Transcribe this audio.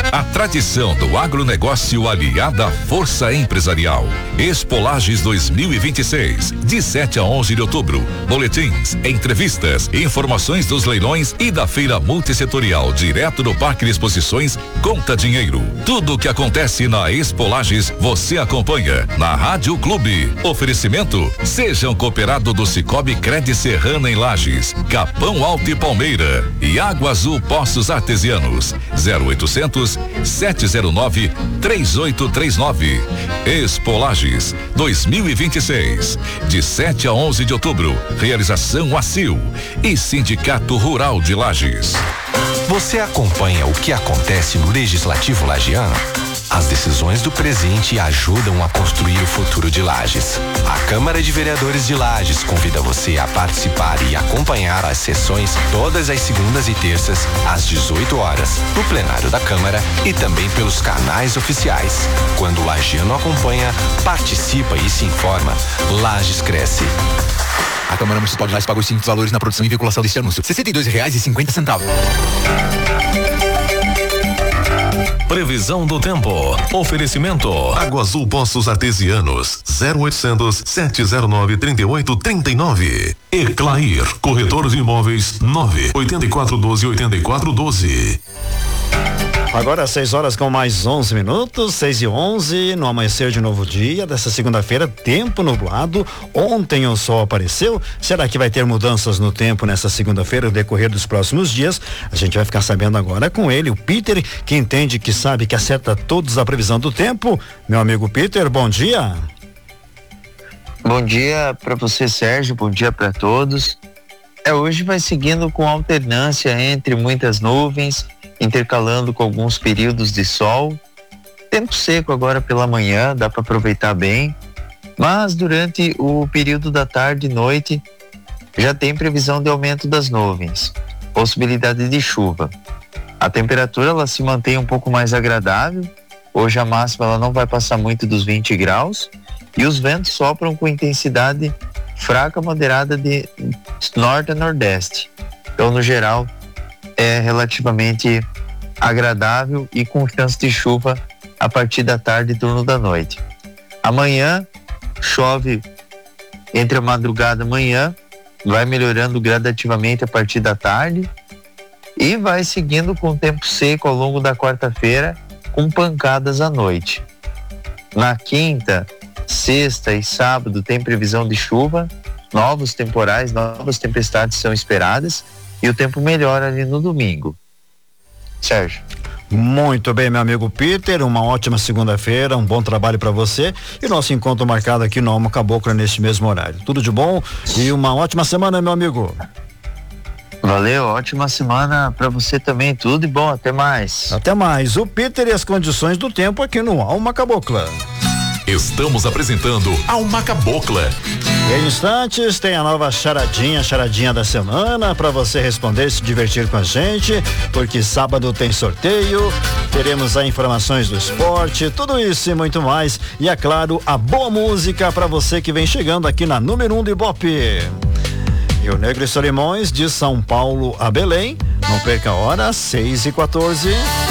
A tradição do agronegócio aliada à força empresarial. Expo Lages 2026, de 7 a 11 de outubro. Boletins, entrevistas, informações dos leilões e da feira multissetorial direto do Parque de Exposições Conta Dinheiro. Tudo o que acontece na Expo Lages você acompanha na Rádio Clube. Oferecimento: seja um cooperado do Cicobi Cred Serrana em Lages, Capão Alto e Palmeira e Água Azul Poços Artesianos. 0800 709 3839. Expo Lages 2026, de 7 a 11 de outubro. Realização ACIL e Sindicato Rural de Lages. Você acompanha o que acontece no Legislativo lagiano? As decisões do presente ajudam a construir o futuro de Lages. A Câmara de Vereadores de Lages convida você a participar e acompanhar as sessões todas as segundas e terças, às 18 horas, no plenário da Câmara e também pelos canais oficiais. Quando o lagiano acompanha, participa e se informa, Lages cresce. A Câmara Municipal de Lages paga os seguintes valores na produção e veiculação deste anúncio: R$62,50. Previsão do tempo. Oferecimento: Água Azul Poços Artesianos, 0800 709 3839. Eclair, corretor de imóveis, 98412 Agora 6 horas com mais 11 minutos, 6:11, no amanhecer de novo dia dessa segunda-feira, tempo nublado. Ontem o sol apareceu. Será que vai ter mudanças no tempo nessa segunda-feira, no decorrer dos próximos dias? A gente vai ficar sabendo agora com ele, o Peter, que entende, que sabe, que acerta todos a previsão do tempo. Meu amigo Peter, bom dia. Bom dia para você, Sérgio, bom dia para todos. Hoje vai seguindo com alternância entre muitas nuvens, intercalando com alguns períodos de sol. Tempo seco agora pela manhã, dá para aproveitar bem, mas durante o período da tarde e noite já tem previsão de aumento das nuvens, possibilidade de chuva. A temperatura ela se mantém um pouco mais agradável. Hoje a máxima ela não vai passar muito dos 20 graus e os ventos sopram com intensidade fraca, moderada de norte a nordeste. Então, no geral, é relativamente agradável e com chance de chuva a partir da tarde e turno da noite. Amanhã chove entre a madrugada e amanhã, vai melhorando gradativamente a partir da tarde e vai seguindo com tempo seco ao longo da quarta-feira, com pancadas à noite. Na quinta, sexta e sábado tem previsão de chuva, novos temporais, novas tempestades são esperadas e o tempo melhora ali no domingo. Sérgio. Muito bem, meu amigo Peter, uma ótima segunda-feira, um bom trabalho para você e nosso encontro marcado aqui no Alma Cabocla neste mesmo horário. Tudo de bom e uma ótima semana, meu amigo. Valeu, ótima semana para você também, tudo de bom, até mais. Até mais, o Peter e as condições do tempo aqui no Alma Cabocla. Estamos apresentando Alma Cabocla. Em instantes tem a nova charadinha da semana para você responder e se divertir com a gente, porque sábado tem sorteio, teremos as informações do esporte, tudo isso e muito mais, e é claro, a boa música para você que vem chegando aqui na número 1 do Ibope. Rio Negro e Solimões, de São Paulo a Belém, não perca a hora, 6:14.